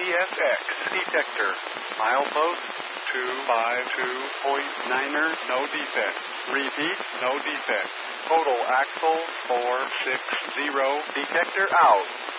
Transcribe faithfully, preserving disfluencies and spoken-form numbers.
S X detector. Milepost two five two point niner, no defect. Repeat, no defect. Total axle four six zero, detector out.